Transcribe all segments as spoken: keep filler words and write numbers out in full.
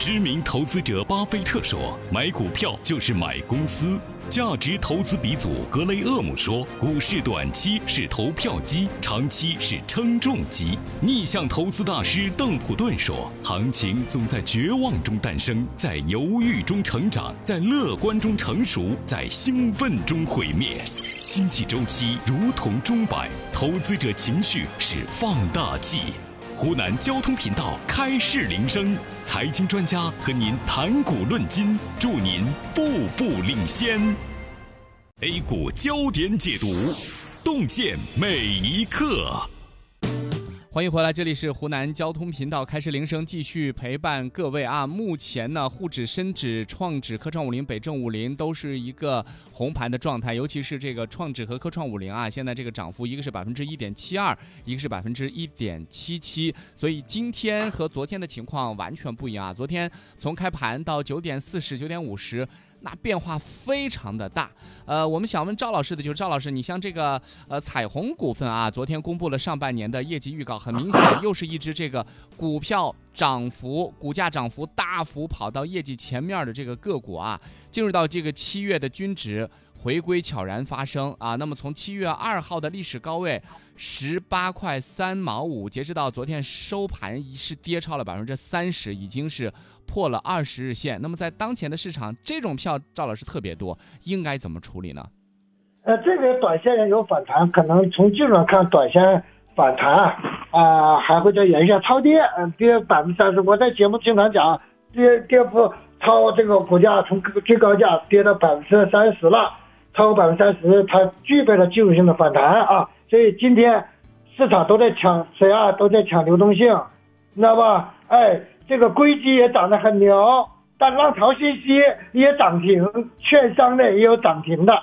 知名投资者巴菲特说，买股票就是买公司。价值投资鼻祖格雷厄姆说，股市短期是投票机，长期是称重机。逆向投资大师邓普顿说，行情总在绝望中诞生，在犹豫中成长，在乐观中成熟，在兴奋中毁灭。经济周期如同钟摆，投资者情绪是放大器。湖南交通频道开市铃声，财经专家和您谈股论金，祝您步步领先。A 股焦点解读，洞见每一刻。 欢迎回来，这里是湖南交通频道开市铃声，继续陪伴各位啊。目前呢，沪指、深指、创指、科创五零、北证五零都是一个红盘的状态，尤其是这个创指和科创五零啊，现在这个涨幅一个是百分之一点七二，一个是百分之一点七七，所以今天和昨天的情况完全不一样啊。昨天从开盘到九点四十、九点五十。那变化非常的大，呃，我们想问赵老师的就是赵老师，你像这个呃彩虹股份啊，昨天公布了上半年的业绩预告，很明显又是一只这个股票涨幅、股价涨幅大幅跑到业绩前面的这个个股啊，进入到这个七月的均值回归悄然发生啊。那么从七月二号的历史高位十八块三毛五，截止到昨天收盘是跌超了百分之三十，已经是破了二十日线。那么在当前的市场，这种票赵老师特别多，应该怎么处理呢？ 呃，这个短线也有反弹，可能从技术上看，短线反弹啊、呃，还会再沿线超跌，嗯、呃，跌百分之三十。我在节目经常讲，跌跌幅超这个股价从最高价跌到百分之三十了，超过百分之三十，它具备了技术性的反弹啊。所以今天市场都在抢谁啊？都在抢流动性，你知道吧？哎，这个硅基也涨得很牛，但浪潮信息也涨停，券商类也有涨停的。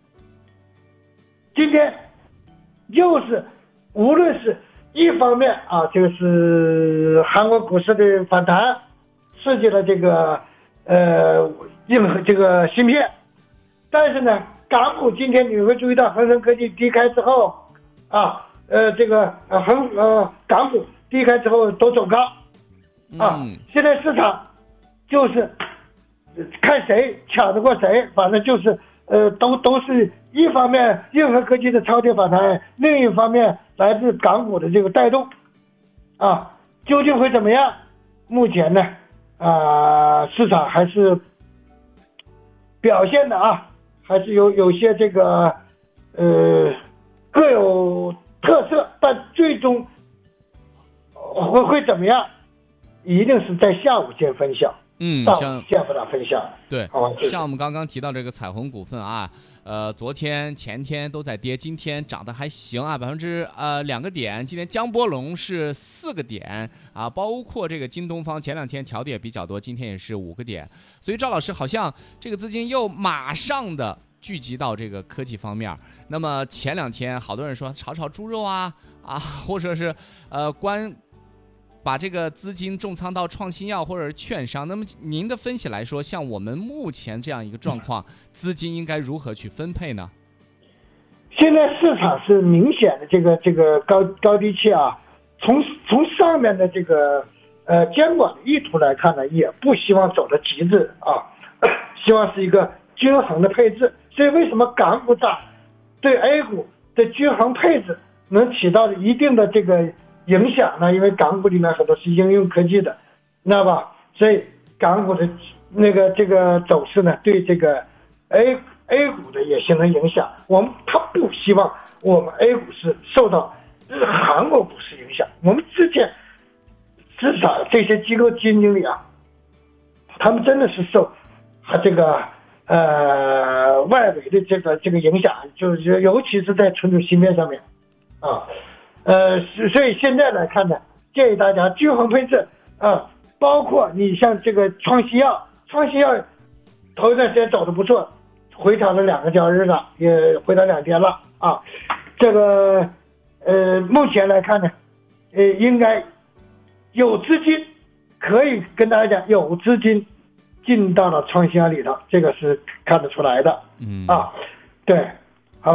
今天又是无论是一方面啊，就是韩国股市的反弹，刺激了这个呃硬这个芯片，但是呢，港股今天你会注意到恒生科技低开之后啊，呃这个呃恒呃港股低开之后都走高啊， 嗯、 现在市场就是看谁抢得过谁，反正就是呃都都是一方面硬核科技的超跌反弹，另一方面来自港股的这个带动啊，究竟会怎么样？目前呢啊、呃、市场还是表现的啊还是有有些这个呃各有特色，但最终会会怎么样？一定是在下午见分晓。 嗯，像见不到分晓。 对，像我们刚刚提到这个彩虹股份啊，呃，昨天、前天都在跌，今天涨得还行啊，百分之呃两个点。今天江波龙是四个点啊，包括这个京东方前两天调的也比较多，今天也是五个点。所以赵老师好像这个资金又马上的聚集到这个科技方面。那么前两天好多人说炒炒猪肉啊啊，或者是呃关。把这个资金重仓到创新药或者是券商，那么您的分析来说，像我们目前这样一个状况，资金应该如何去分配呢？ 现在市场是明显的这个这个高高低气啊，从从上面的这个呃监管的意图来看呢，也不希望走到极致啊，希望是一个均衡的配置。所以为什么港股涨对 A 股的均衡配置能起到一定的这个影响呢？因为港股里面很多是应用科技的，知道吧？所以港股的那个这个走势呢，对这个 A A 股的也形成影响。我们他不希望我们 A 股是受到日韩国股市影响。我们之前至少这些机构基金经理啊，他们真的是受这个呃外围的这个这个影响，就是尤其是在存储芯片上面啊。呃，所以现在来看呢，建议大家均衡配置啊，包括你像这个创新药，创新药头一段时间走的不错，回调了两个交易日了，也回调两天了啊。这个呃，目前来看呢，呃，应该有资金，可以跟大家讲，有资金进到了创新药里头，这个是看得出来的。嗯啊，对，好吧，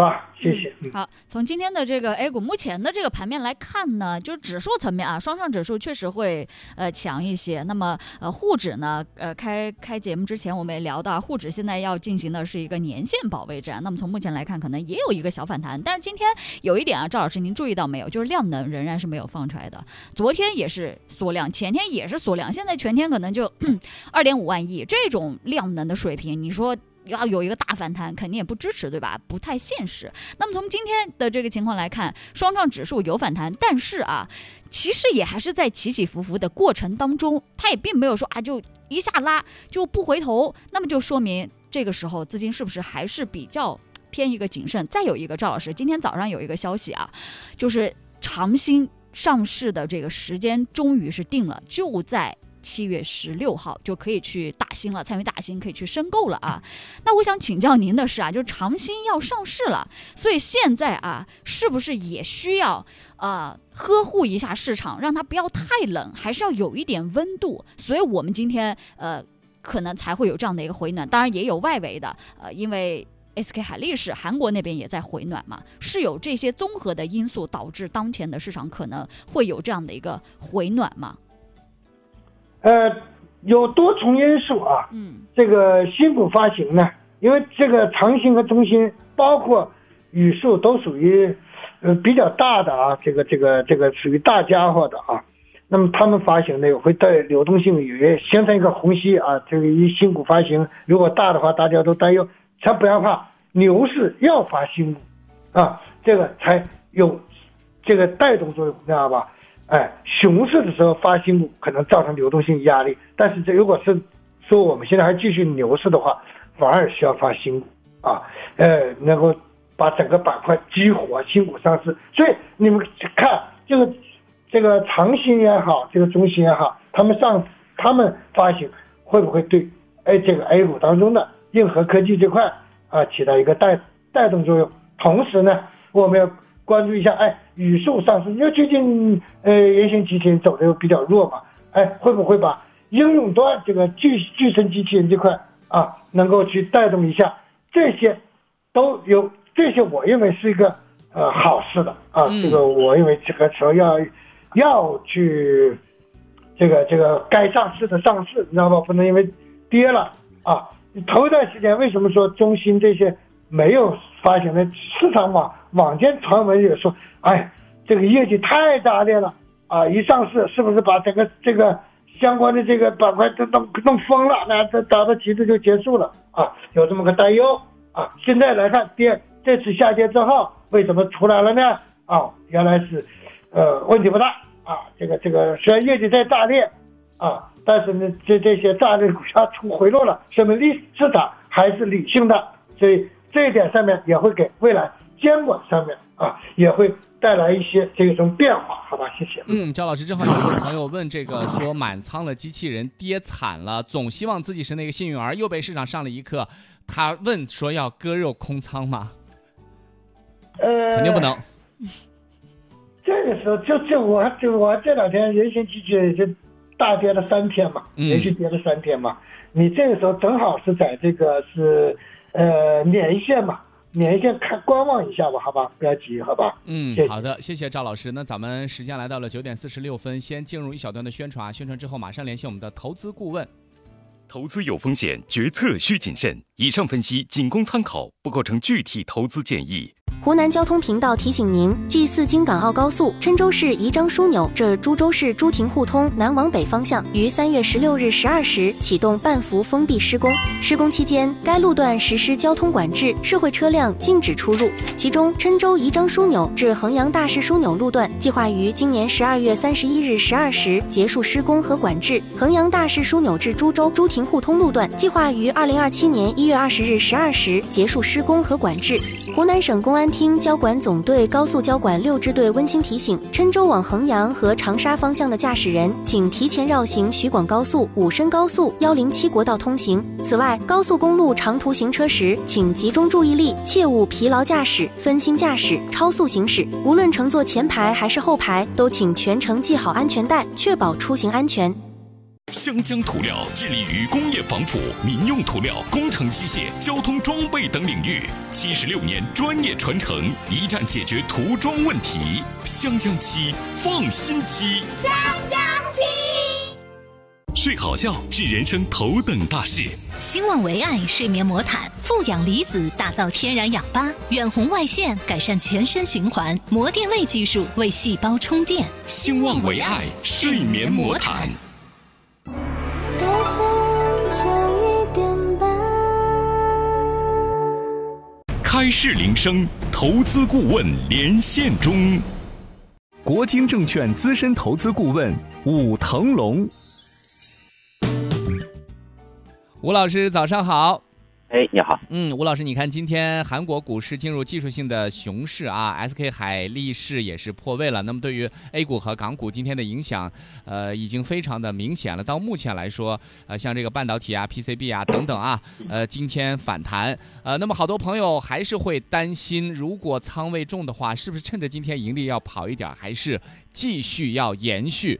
谢谢。 嗯、好，从今天的这个 A 股目前的这个盘面来看呢，就是指数层面啊，双上指数确实会呃强一些。那么呃沪指呢，呃开开节目之前我们也聊到，沪指现在要进行的是一个年线保卫战。那么从目前来看，可能也有一个小反弹，但是今天有一点啊，赵老师您注意到没有？就是量能仍然是没有放出来的。昨天也是缩量，前天也是缩量，现在全天可能就二点五万亿这种量能的水平，你说要有一个大反弹肯定也不支持，对吧？不太现实。那么从今天的这个情况来看，双创指数有反弹，但是啊其实也还是在起起伏伏的过程当中，它也并没有说啊就一下拉就不回头，那么就说明这个时候资金是不是还是比较偏一个谨慎。再有一个，赵老师今天早上有一个消息啊，就是长鑫上市的这个时间终于是定了，就在七月十六号就可以去打新了，参与打新可以去申购了啊。那我想请教您的是啊，就是长鑫要上市了，所以现在啊，是不是也需要呃呵护一下市场，让它不要太冷，还是要有一点温度？所以我们今天呃可能才会有这样的一个回暖，当然也有外围的，呃，因为S K 海力士韩国那边也在回暖嘛，是有这些综合的因素导致当前的市场可能会有这样的一个回暖吗？ 呃，有多重因素啊。 嗯， 这个新股发行呢，因为这个长鑫和中鑫，包括宇树都属于呃比较大的啊，这个这个这个属于大家伙的啊。那么他们发行呢，会对流动性也形成一个虹吸啊。这个一新股发行如果大的话，大家都担忧，才不要怕牛市要发新股啊，这个才有这个带动作用，知道吧？哎，熊市的时候发新股可能造成流动性压力，但是这如果是说我们现在还继续牛市的话，反而需要发新股啊，呃，能够把整个板块激活，新股上市。所以你们看这个这个长鑫也好，这个中鑫也好，他们上他们发行会不会对哎这个 A 股当中的硬核科技这块啊起到一个带带动作用？同时呢，我们要关注一下，哎，宇树上市，因为最近呃原型机器人走的又比较弱嘛，哎，会不会把应用端这个具具身机器人这块啊，能够去带动一下？这些都有，这些我认为是一个呃好事的啊， 嗯、 这个我认为这个时候要要去这个这个该上市的上市，你知道吧？不能因为跌了啊。头一段时间为什么说中鑫这些没有发行的？市场网网间传闻也说，哎，这个业绩太炸裂了啊！一上市是不是把整个这个相关的这个板块都弄弄疯了？那这打到极致就结束了啊！有这么个担忧啊。现在来看跌，这次下跌之后为什么出来了呢？啊，原来是呃问题不大啊。这个这个虽然业绩在炸裂啊，但是呢这这些炸裂股价出回落了，说明理市场还是理性的，所以这一点上面也会给未来监管上面啊，也会带来一些这种变化，好吧？谢谢。 嗯，焦老师，正好有一个朋友问这个，说满仓的机器人跌惨了，总希望自己是那个幸运儿，又被市场上了一课。他问说要割肉空仓吗？ 呃， 肯定不能。 这个时候就就我就我这两天人形机器人就大跌了三天嘛，连续跌了三天嘛。嗯、你这个时候正好是在这个是呃年线嘛。年线看观望一下吧，好吧，不要急，好吧。 嗯， 谢谢好的，谢谢赵老师。那咱们时间来到了九点四十六分，先进入一小段的宣传，宣传之后马上联系我们的投资顾问。 投资有风险，决策需谨慎。以上分析仅供参考，不构成具体投资建议。 湖南交通频道提醒您：G 四京港澳高速郴州市宜章枢纽至株洲市朱亭互通南往北方向于三月十六日十二时启动半幅封闭施工。施工期间，该路段实施交通管制，社会车辆禁止出入。其中，郴州宜章枢纽至衡阳大市枢纽路段计划于今年十二月三十一日十二时结束施工和管制；衡阳大市枢纽至株洲朱亭互通路段计划于二零二七年一月二十日十二时结束施工和管制。湖南省公安厅交管总队高速交管六支队温馨提醒：郴州往衡阳和长沙方向的驾驶人，请提前绕行徐广高速、武深高速、一零七国道通行。此外，高速公路长途行车时，请集中注意力，切勿疲劳驾驶、分心驾驶、超速行驶。无论乘坐前排还是后排，都请全程系好安全带，确保出行安全。 湘江涂料致力于工业防腐、民用涂料、工程机械、交通装备等领域，七十六年专业传承，一站解决涂装问题。湘江漆，放心漆。 湘江漆。 睡好觉是人生头等大事。 兴旺维爱睡眠魔毯，富氧离子打造天然氧吧，远红外线改善全身循环，膜电位技术为细胞充电。 兴旺维爱睡眠魔毯。开市铃声，投资顾问连线中。 国金证券资深投资顾问武腾龙，吴老师早上好。 哎，你好。 嗯，吴老师，你看今天韩国股市进入技术性的熊市啊 ，S K 海力士也是破位了。那么对于 A 股和港股今天的影响，呃，已经非常的明显了。到目前来说，呃，像这个半导体啊、P C B 啊等等啊，呃，今天反弹。呃，那么好多朋友还是会担心，如果仓位重的话，是不是趁着今天盈利要跑一点，还是继续要延续？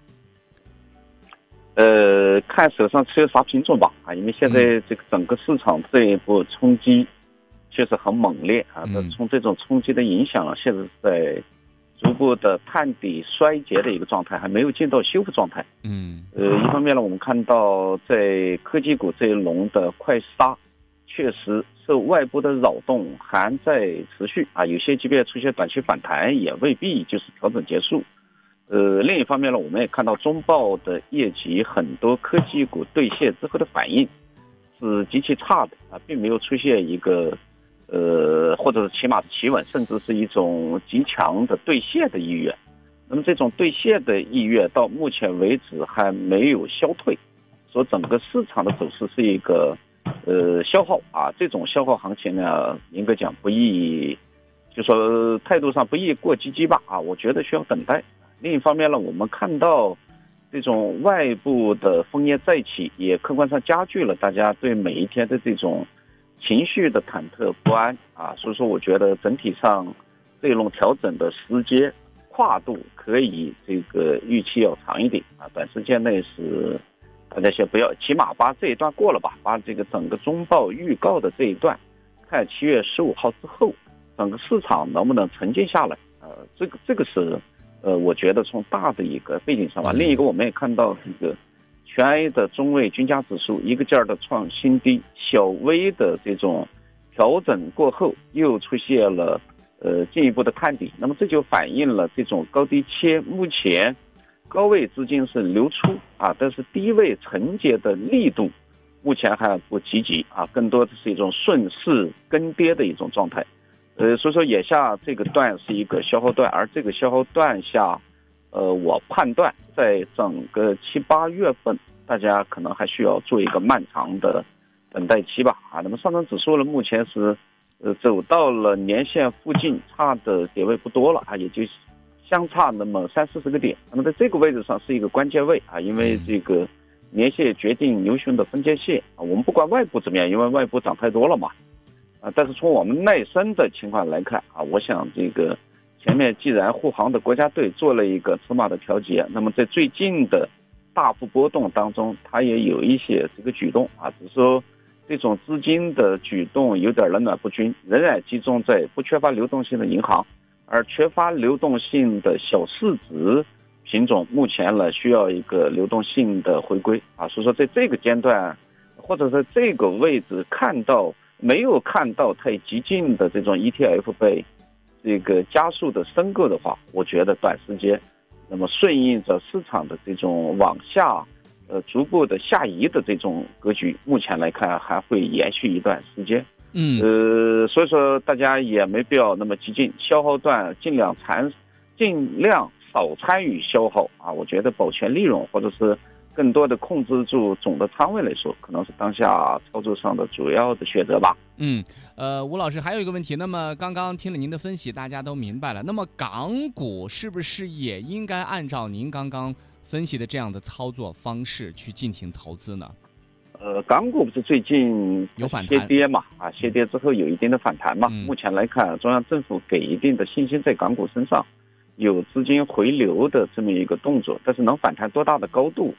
呃，看手上持有啥品种吧啊，因为现在这个整个市场这一波冲击确实很猛烈啊， 嗯、 从这种冲击的影响，现在是在逐步的探底衰竭的一个状态，还没有进到修复状态。 嗯， 呃，一方面呢，我们看到在科技股这一轮的快杀，确实受外部的扰动还在持续啊，有些即便出现短期反弹，也未必就是调整结束。呃，另一方面呢，我们也看到中报的业绩，很多科技股兑现之后的反应是极其差的啊，并没有出现一个呃，或者是起码是企稳，甚至是一种极强的兑现的意愿。那么这种兑现的意愿到目前为止还没有消退，所以整个市场的走势是一个呃消耗啊，这种消耗行情呢，应该讲不宜，就说态度上不宜过激激吧啊，我觉得需要等待。另一方面呢，我们看到这种外部的烽烟再起，也客观上加剧了大家对每一天的这种情绪的忐忑不安啊，所以说我觉得整体上这种调整的时间跨度可以这个预期要长一点啊，短时间内是大家先不要，起码把这一段过了吧，把这个整个中报预告的这一段，看七月十五号之后，整个市场能不能沉静下来，呃，这个这个是。呃，我觉得从大的一个背景上吧，另一个我们也看到这个全 A 的中位均价指数一个劲儿的创新低，小微的这种调整过后又出现了呃进一步的探底，那么这就反映了这种高低切目前高位资金是流出啊，但是低位承接的力度目前还不积极啊，更多的是一种顺势跟跌的一种状态。呃，所以说眼下这个段是一个消耗段，而这个消耗段下，呃，我判断在整个七八月份，大家可能还需要做一个漫长的等待期吧。啊，那么上证指数呢，目前是呃走到了年线附近，差的点位不多了啊，也就相差那么三四十个点。那么在这个位置上是一个关键位啊，因为这个年线决定牛熊的分界线啊。我们不管外部怎么样，因为外部涨太多了嘛。啊，但是从我们内生的情况来看啊，我想这个前面既然护航的国家队做了一个尺码的调节，那么在最近的大幅波动当中，它也有一些这个举动啊，只是说这种资金的举动有点冷暖不均，仍然集中在不缺乏流动性的银行，而缺乏流动性的小市值品种，目前呢需要一个流动性的回归啊，所以说在这个阶段或者在这个位置看到。没有看到太激进的这种 E T F 被这个加速的申购的话，我觉得短时间，那么顺应着市场的这种往下，呃，逐步的下移的这种格局，目前来看还会延续一段时间。 嗯， 呃，所以说大家也没必要那么激进，消耗段尽量参，尽量少参与消耗啊，我觉得保全利润或者是。更多的控制住总的仓位来说，可能是当下操作上的主要的选择吧。 嗯，呃，吴老师还有一个问题，那么刚刚听了您的分析，大家都明白了。那么港股是不是也应该按照您刚刚分析的这样的操作方式去进行投资呢？ 呃，港股不是最近有反弹歇跌嘛？啊，歇跌之后有一定的反弹嘛。 嗯、 目前来看，中央政府给一定的信心在港股身上，有资金回流的这么一个动作，但是能反弹多大的高度？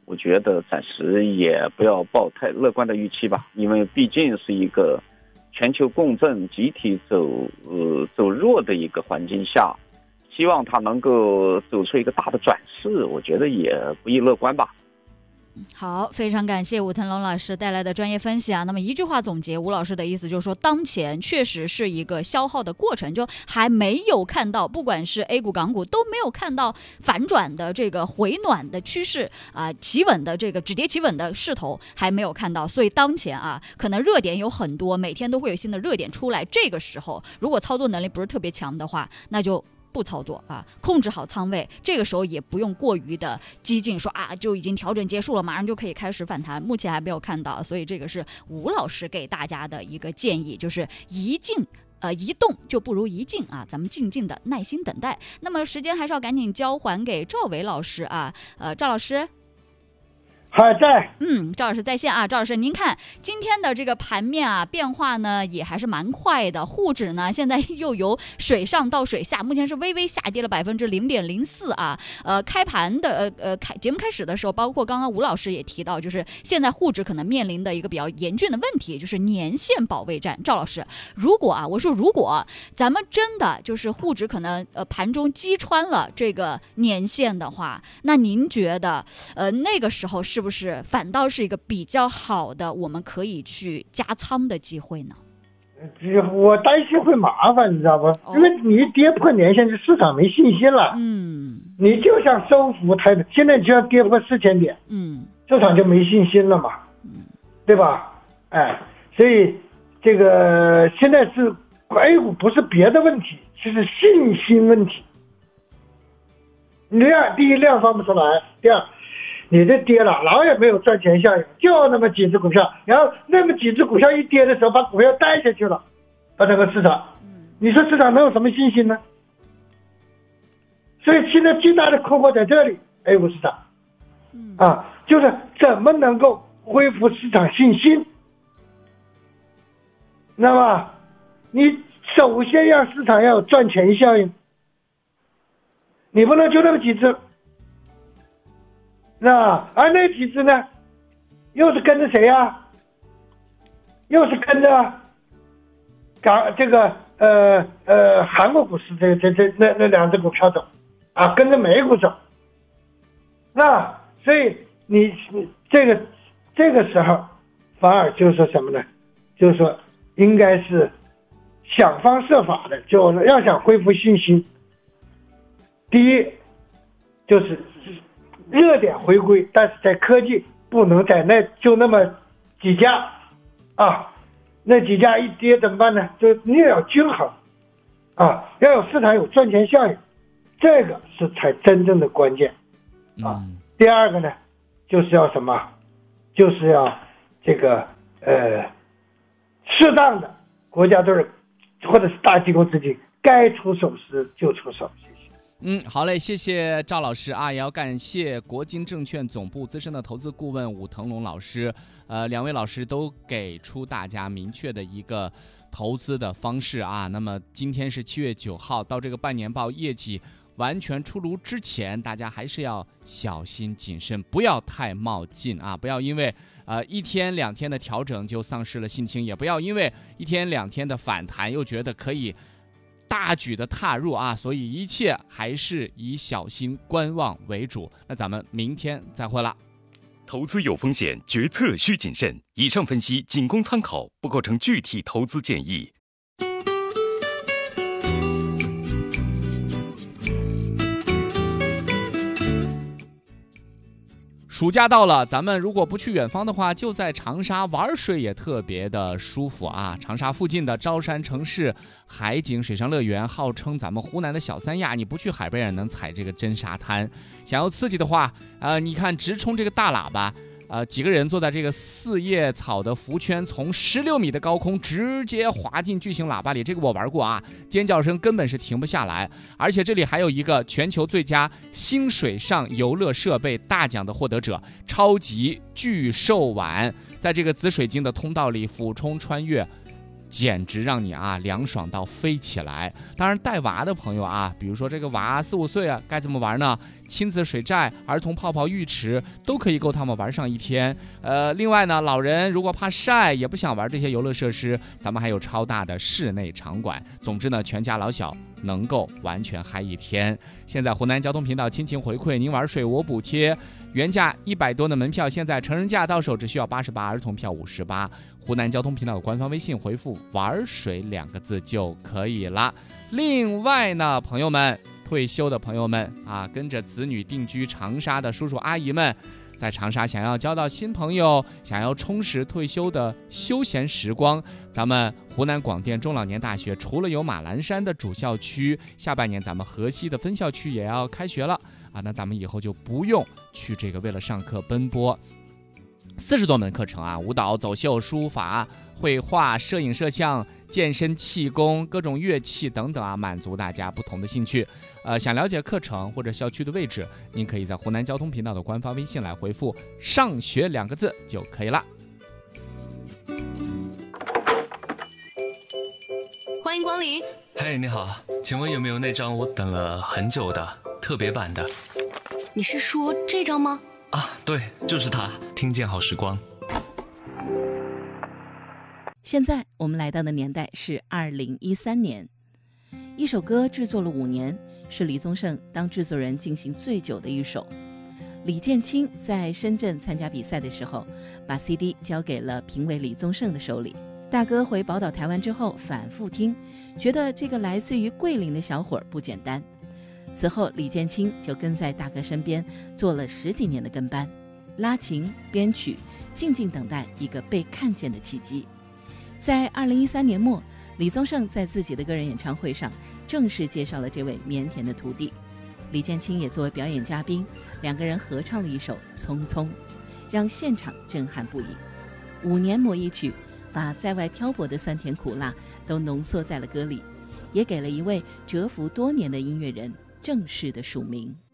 我觉得暂时也不要抱太乐观的预期吧，因为毕竟是一个全球共振、集体走呃走弱的一个环境下，希望它能够走出一个大的转势，我觉得也不宜乐观吧。 好，非常感谢武腾龙老师带来的专业分析啊。那么一句话总结，吴老师的意思就是说，当前确实是一个消耗的过程，就还没有看到，不管是 A 股、港股都没有看到反转的这个回暖的趋势啊，企稳的这个止跌企稳的势头还没有看到，所以当前啊，可能热点有很多，每天都会有新的热点出来。这个时候，如果操作能力不是特别强的话，那就不操作啊，控制好仓位，这个时候也不用过于的激进，说啊就已经调整结束了，马上就可以开始反弹，目前还没有看到，所以这个是吴老师给大家的一个建议，就是一静呃一动就不如一静啊，咱们静静的耐心等待。那么时间还是要赶紧交还给赵伟老师啊，呃赵老师。 还在， 嗯，赵老师在线啊，赵老师，您看今天的这个盘面啊，变化呢也还是蛮快的。沪指呢现在又由水上到水下，目前是微微下跌了百分之零点零四啊。呃，开盘的呃呃开节目开始的时候，包括刚刚吴老师也提到，就是现在沪指可能面临的一个比较严峻的问题，就是年线保卫战。赵老师，如果啊，我说如果咱们真的就是沪指可能呃盘中击穿了这个年线的话，那您觉得呃那个时候是？是不是反倒是一个比较好的我们可以去加仓的机会呢？ 我担心会麻烦，你知道不？哦、因为你一跌破年线，就市场没信心了。 嗯， 你就像收复台的，现在就要跌破四千点， 嗯， 市场就没信心了嘛， 嗯， 对吧？哎，所以这个现在是 A 股不是别的问题，就是信心问题。量第一量放不出来，第二。你这跌了，然后也没有赚钱效应，就那么几只股票，然后那么几只股票一跌的时候，把股票带下去了，把整个市场，你说市场能有什么信心呢？所以现在最大的困惑在这里 ，A 股市场，啊，就是怎么能够恢复市场信心？那么，你首先让市场要有赚钱效应，你不能就那么几只。那而那几只呢，又是跟着谁呀、啊？又是跟着港这个呃呃韩国股市这这这那那两只股票走，啊，跟着美股走。那所以你你这个这个时候反而就是说什么呢？就是说应该是想方设法的，就要想恢复信心。第一就是。热点回归，但是在科技不能在那就那么几家啊，那几家一跌怎么办呢？就你也要均衡啊，要有市场有赚钱效应，这个是才真正的关键啊。嗯、第二个呢，就是要什么？就是要这个呃，适当的国家队或者是大机构资金该出手时就出手。 嗯，好嘞，谢谢赵老师啊，也要感谢国金证券总部资深的投资顾问武腾龙老师，呃，两位老师都给出大家明确的一个投资的方式啊。那么今天是七月九号，到这个半年报业绩完全出炉之前，大家还是要小心谨慎，不要太冒进啊，不要因为呃一天两天的调整就丧失了信心，也不要因为一天两天的反弹又觉得可以大举的踏入啊，所以一切还是以小心观望为主。那咱们明天再会了。 投资有风险，决策需谨慎。以上分析仅供参考，不构成具体投资建议。 暑假到了，咱们如果不去远方的话，就在长沙玩水也特别的舒服啊。长沙附近的招山城市海景水上乐园，号称咱们湖南的小三亚，你不去海边也能踩这个真沙滩。想要刺激的话，呃，你看直冲这个大喇叭，呃，几个人坐在这个四叶草的浮圈，从十六米的高空直接滑进巨型喇叭里，这个我玩过啊，尖叫声根本是停不下来。而且这里还有一个全球最佳新水上游乐设备大奖的获得者——超级巨兽碗，在这个紫水晶的通道里俯冲穿越，简直让你啊凉爽到飞起来。当然带娃的朋友啊，比如说这个娃四五岁啊，该怎么玩呢？ 亲子水寨、儿童泡泡浴池都可以够他们玩上一天。呃，另外呢，老人如果怕晒，也不想玩这些游乐设施，咱们还有超大的室内场馆。总之呢，全家老小能够完全嗨一天。现在湖南交通频道亲情回馈，您玩水我补贴，原价一百多的门票，现在成人价到手只需要八十八，儿童票五十八。湖南交通频道的官方微信回复“玩水”两个字就可以了。另外呢，朋友们，退休的朋友们啊，跟着子女定居长沙的叔叔阿姨们，在长沙想要交到新朋友，想要充实退休的休闲时光，咱们湖南广电中老年大学除了有马栏山的主校区，下半年咱们河西的分校区也要开学了啊，那咱们以后就不用去这个为了上课奔波。四十多门课程啊，舞蹈、走秀、书法、绘画、摄影摄像、健身、气功、各种乐器等等啊，满足大家不同的兴趣。呃，想了解课程或者校区的位置，您可以在湖南交通频道的官方微信来回复“上学”两个字就可以了。 欢迎光临。 嘿，你好，请问有没有那张我等了很久的特别版的？ 你是说这张吗？ 啊，对，就是它，听见好时光。 现在我们来到的年代是二零一三年，一首歌制作了五年，是李宗盛当制作人进行最久的一首。李建清在深圳参加比赛的时候，把 C D 交给了评委李宗盛的手里。大哥回宝岛台湾之后反复听，觉得这个来自于桂林的小伙儿不简单。此后李建清就跟在大哥身边做了十几年的跟班，拉琴编曲，静静等待一个被看见的契机。在二零一三年末，李宗盛在自己的个人演唱会上正式介绍了这位腼腆的徒弟。李建清也作为表演嘉宾，两个人合唱了一首《匆匆》，让现场震撼不已。五年磨一曲，把在外漂泊的酸甜苦辣都浓缩在了歌里，也给了一位蛰伏多年的音乐人正式的署名。